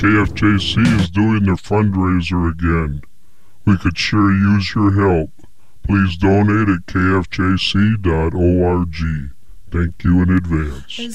KFJC is doing their fundraiser again. We could sure use your help. Please donate at kfjc.org. Thank you in advance.